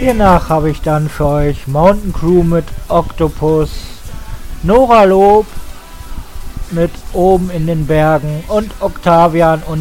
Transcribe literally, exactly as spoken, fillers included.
Hiernach habe ich dann für euch Mountain Crew mit Octopus, Nora Lob mit Oben in den Bergen und Octavian und